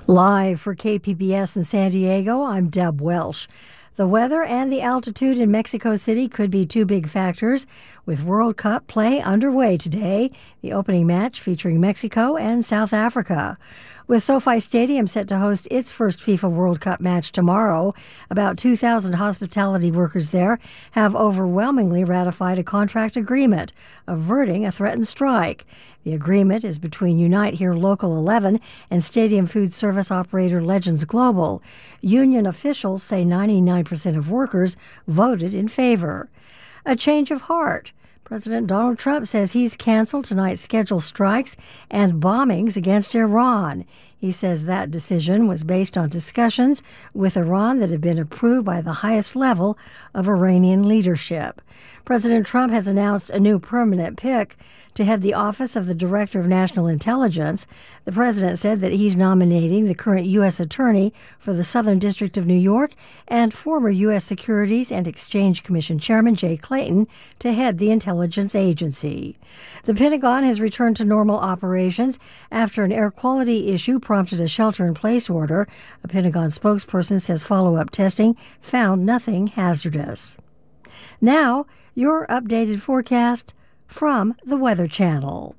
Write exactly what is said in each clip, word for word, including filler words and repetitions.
Live for K P B S in San Diego, I'm Deb Welsh. The weather and the altitude in Mexico City could be two big factors, with World Cup play underway today, the opening match featuring Mexico and South Africa. With SoFi Stadium set to host its first FIFA World Cup match tomorrow, about two thousand hospitality workers there have overwhelmingly ratified a contract agreement, averting a threatened strike. The agreement is between Unite Here Local eleven and stadium food service operator Legends Global. Union officials say ninety-nine percent of workers voted in favor. A change of heart. President Donald Trump says he's canceled tonight's scheduled strikes and bombings against Iran. He says that decision was based on discussions with Iran that have been approved by the highest level of Iranian leadership. President Trump has announced a new permanent pick to head the Office of the Director of National Intelligence. The president said that he's nominating the current U S Attorney for the Southern District of New York and former U S Securities and Exchange Commission Chairman Jay Clayton to head the intelligence agency. The Pentagon has returned to normal operations after an air quality issue prompted a shelter-in-place order. A Pentagon spokesperson says follow-up testing found nothing hazardous. Now, your updated forecast from the Weather Channel.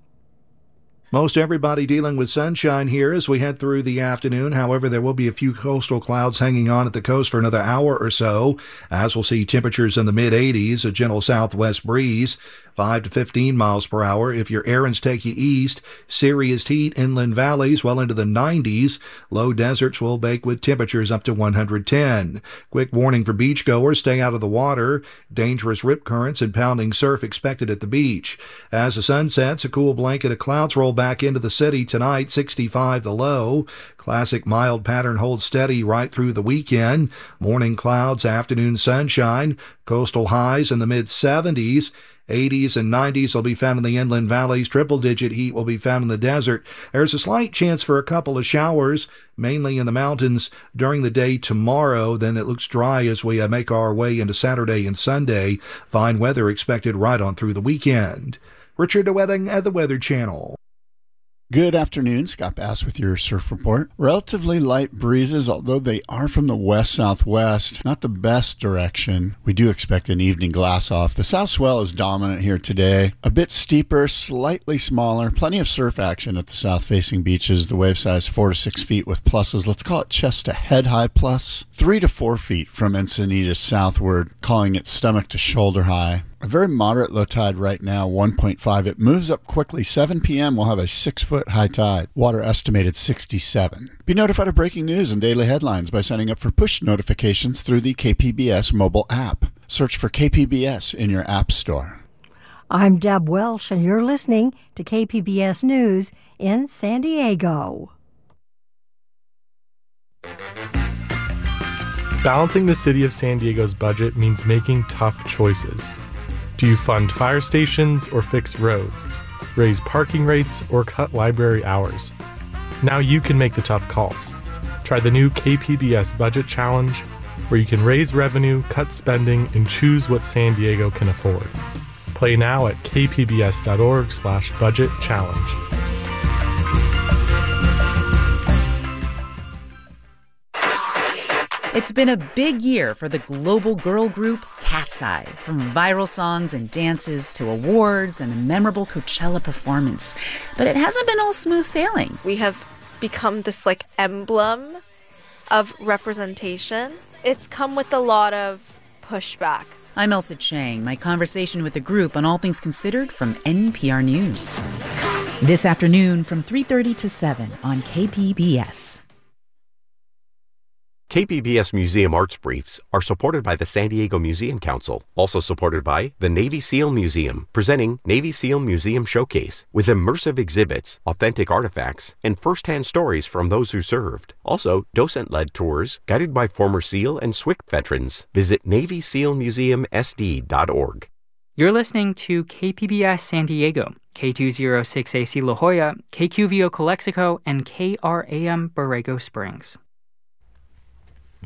Most everybody dealing with sunshine here as we head through the afternoon. However, there will be a few coastal clouds hanging on at the coast for another hour or so, as we'll see temperatures in the mid-eighties, a gentle southwest breeze, five to fifteen miles per hour. If your errands take you east, serious heat, inland valleys well into the nineties. Low deserts will bake with temperatures up to one hundred ten. Quick warning for beachgoers, stay out of the water. Dangerous rip currents and pounding surf expected at the beach. As the sun sets, a cool blanket of clouds roll back into the city tonight, sixty-five the low. Classic mild pattern holds steady right through the weekend. Morning clouds, afternoon sunshine. Coastal highs in the mid-seventies. eighties and nineties will be found in the inland valleys. Triple-digit heat will be found in the desert. There's a slight chance for a couple of showers, mainly in the mountains during the day tomorrow. Then it looks dry as we uh, make our way into Saturday and Sunday. Fine weather expected right on through the weekend. Richard DeWetting at the Weather Channel. Good afternoon, Scott Bass with your surf report. Relatively light breezes, although they are from the west-southwest, not the best direction. We do expect an evening glass off. The south swell is dominant here today. A bit steeper, slightly smaller, plenty of surf action at the south-facing beaches. The wave size four to six feet with pluses. Let's call it chest to head high plus. Three to four feet from Encinitas southward, calling it stomach to shoulder high. A very moderate low tide right now, one point five. It moves up quickly. seven p.m. we'll have a six-foot high tide. Water estimated sixty-seven. Be notified of breaking news and daily headlines by signing up for push notifications through the K P B S mobile app. Search for K P B S in your app store. I'm Deb Welsh, and you're listening to K P B S News in San Diego. Balancing the city of San Diego's budget means making tough choices. Do you fund fire stations or fix roads? Raise parking rates or cut library hours? Now you can make the tough calls. Try the new K P B S Budget Challenge, where you can raise revenue, cut spending, and choose what San Diego can afford. Play now at kpbs.org slash budget challenge. It's been a big year for the global girl group Cat's Eye, from viral songs and dances to awards and a memorable Coachella performance. But it hasn't been all smooth sailing. We have become this like emblem of representation. It's come with a lot of pushback. I'm Elsa Chang. My conversation with the group on All Things Considered from N P R News. This afternoon from three thirty to seven on K P B S. K P B S Museum Arts Briefs are supported by the San Diego Museum Council, also supported by the Navy SEAL Museum, presenting Navy SEAL Museum Showcase with immersive exhibits, authentic artifacts, and first-hand stories from those who served. Also, docent-led tours guided by former SEAL and S W C veterans. Visit navy seal museum s d dot org. You're listening to K P B S San Diego, K two oh six A C La Jolla, K Q V O Calexico, and K R A M Borrego Springs.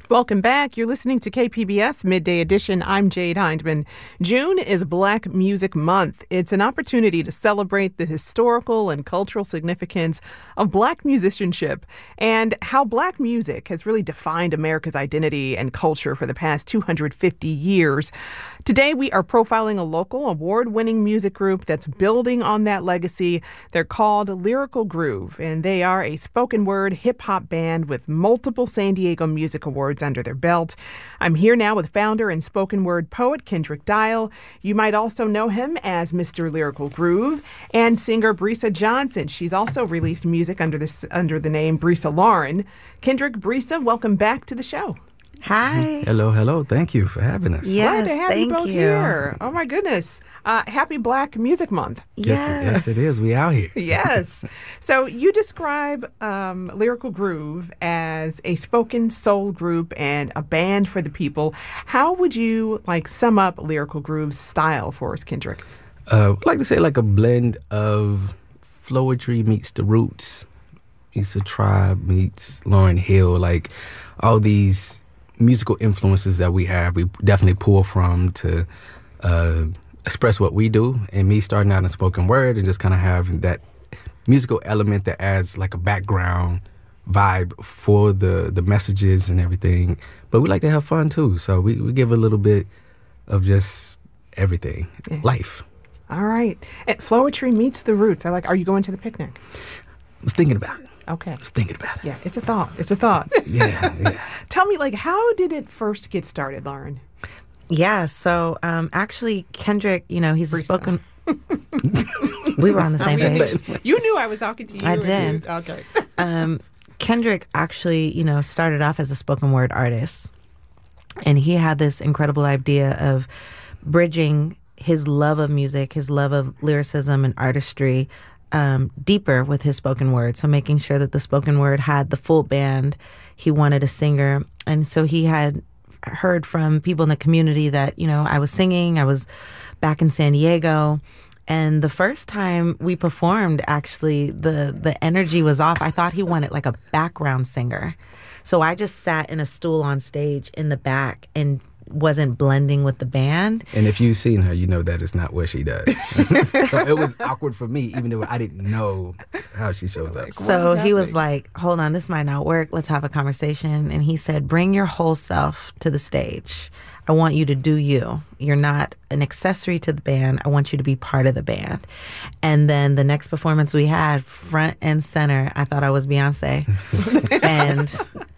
Welcome back. You're listening to K P B S Midday Edition. I'm Jade Hindman. June is Black Music Month. It's an opportunity to celebrate the historical and cultural significance of Black musicianship and how Black music has really defined America's identity and culture for the past two hundred fifty years. Today, we are profiling a local award-winning music group that's building on that legacy. They're called Lyrical Groove, and they are a spoken word hip-hop band with multiple San Diego Music Awards under their belt. I'm here now with founder and spoken word poet Kendrick Dial. You might also know him as Mister Lyrical Groove, and singer Brisa Johnson. She's also released music under this under the name Brisa Lauren. Kendrick, Brisa, welcome back to the show. Hi. Hello, hello. Thank you for having us. Yes, Glad to have thank you both you. here. Oh my goodness. Uh, happy Black Music Month. Yes. Yes, yes, it is. We out here. Yes. So you describe um, Lyrical Groove as a spoken soul group and a band for the people. How would you like sum up Lyrical Groove's style for us, Kendrick? Uh, I'd like to say like a blend of Flowetry meets The Roots, meets The Tribe, meets Lauryn Hill, like all these musical influences that we have, we definitely pull from to uh, express what we do. And me starting out in spoken word and just kind of have that musical element that adds like a background vibe for the, the messages and everything. But we like to have fun too. So we, we give a little bit of just everything, yeah. Life. All right. And Flowetry meets The Roots. I like, are you going to the picnic? I was thinking about it. Okay. I was thinking about it. Yeah, it's a thought. It's a thought. yeah, yeah. Tell me, like, how did it first get started, Lauren? Yeah, so um, actually, Kendrick, you know, he's Brisa. a spoken... We were on the same page. You knew I was talking to you. I did. You, okay. um, Kendrick actually, you know, started off as a spoken word artist. And he had this incredible idea of bridging his love of music, his love of lyricism and artistry, Um, deeper with his spoken word. So making sure that the spoken word had the full band. He wanted a singer. And so he had heard from people in the community that, you know, I was singing. I was back in San Diego. And the first time we performed, actually, the, the energy was off. I thought he wanted like a background singer. So I just sat in a stool on stage in the back and wasn't blending with the band. And if you've seen her, you know that is not what she does. So it was awkward for me, even though I didn't know how she shows up. So he was like, hold on, this might not work. Let's have a conversation. And he said, bring your whole self to the stage. I want you to do you. You're not an accessory to the band. I want you to be part of the band. And then the next performance we had, front and center, I thought I was Beyonce. and...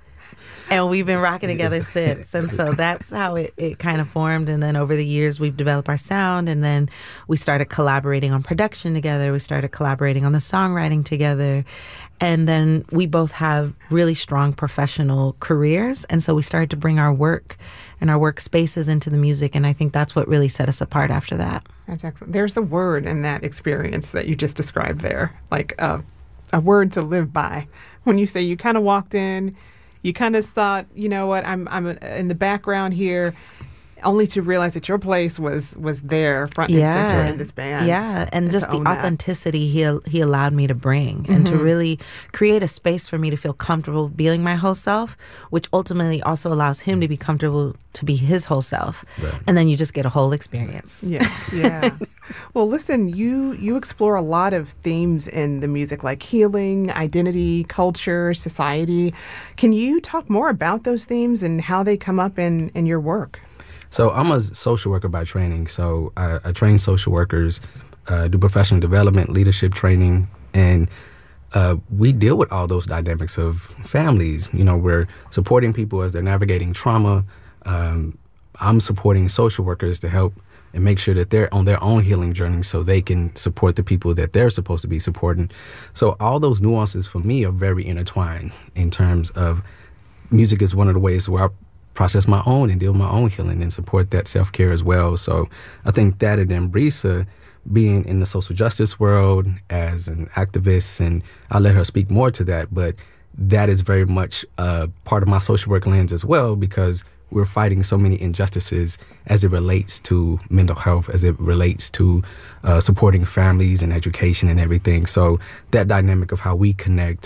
And we've been rocking together since. And so that's how it, it kind of formed. And then over the years, we've developed our sound. And then we started collaborating on production together. We started collaborating on the songwriting together. And then we both have really strong professional careers. And so we started to bring our work and our workspaces into the music. And I think that's what really set us apart after that. That's excellent. There's a word in that experience that you just described there, like uh, a word to live by. When you say you kind of walked in, you kind of thought, you know what, I'm I'm in the background here, only to realize that your place was was there front and yeah. center in this band. Yeah, and just the authenticity he he allowed me to bring Mm-hmm. and to really create a space for me to feel comfortable being my whole self, which ultimately also allows him to be comfortable to be his whole self. Right. And then you just get a whole experience. Yeah, yeah. Well, listen, you you explore a lot of themes in the music, like healing, identity, culture, society. Can you talk more about those themes and how they come up in, in your work? So I'm a social worker by training. So I, I train social workers, uh, do professional development, leadership training, and uh, we deal with all those dynamics of families. You know, we're supporting people as they're navigating trauma. Um, I'm supporting social workers to help and make sure that they're on their own healing journey so they can support the people that they're supposed to be supporting. So all those nuances for me are very intertwined in terms of music is one of the ways where I process my own and deal with my own healing and support that self-care as well. So I think that, and then Brisa being in the social justice world as an activist, and I'll let her speak more to that, but that is very much uh, part of my social work lens as well, because we're fighting so many injustices as it relates to mental health, as it relates to uh, supporting families and education and everything. So that dynamic of how we connect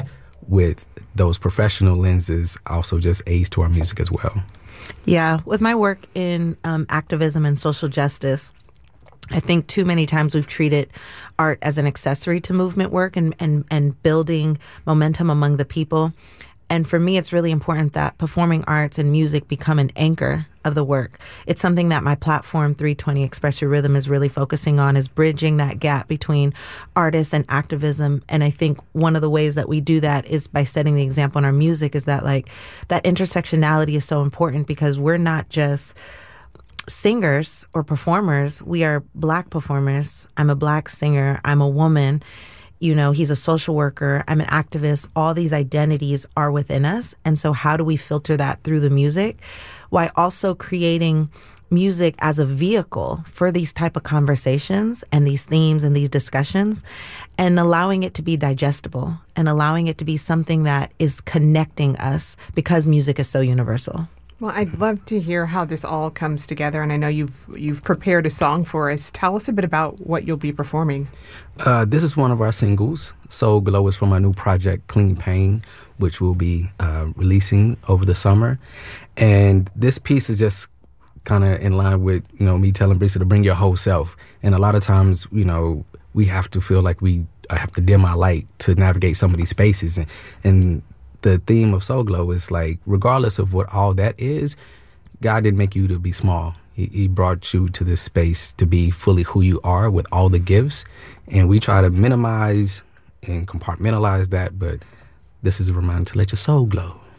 with those professional lenses also just aids to our music as well. Yeah, with my work in um, activism and social justice, I think too many times we've treated art as an accessory to movement work and, and, and building momentum among the people. And for me, it's really important that performing arts and music become an anchor of the work. It's something that my platform, three twenty Express Your Rhythm, is really focusing on, is bridging that gap between artists and activism. And I think one of the ways that we do that is by setting the example in our music, is that like that intersectionality is so important, because we're not just singers or performers. We are Black performers. I'm a Black singer. I'm a woman. You know, he's a social worker. I'm an activist. All these identities are within us. And so how do we filter that through the music, while also creating music as a vehicle for these type of conversations and these themes and these discussions, and allowing it to be digestible and allowing it to be something that is connecting us, because music is so universal. Well, I'd love to hear how this all comes together, and I know you've you've prepared a song for us. Tell us a bit about what you'll be performing. Uh, this is one of our singles. Soul Glow is from our new project, Clean Pain, which we'll be uh, releasing over the summer. And this piece is just kind of in line with, you know, me telling Brisa to bring your whole self. And a lot of times, you know, we have to feel like we have to dim our light to navigate some of these spaces. And, and the theme of Soul Glow is like, regardless of what all that is, God didn't make you to be small. He, he brought you to this space to be fully who you are with all the gifts. And we try to minimize and compartmentalize that, but this is a reminder to let your soul glow.